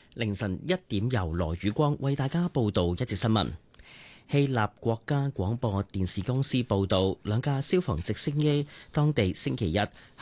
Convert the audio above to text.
凌晨1點由羅宇光為大家報道一節新聞。希臘國家廣播電視公司報道，2架消防直升機當地星期日